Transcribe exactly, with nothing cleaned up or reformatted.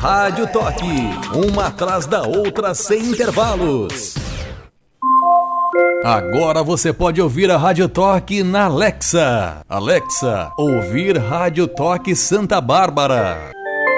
Rádio Toque, uma atrás da outra sem intervalos. Agora você pode ouvir a Rádio Toque na Alexa. Alexa, ouvir Rádio Toque Santa Bárbara.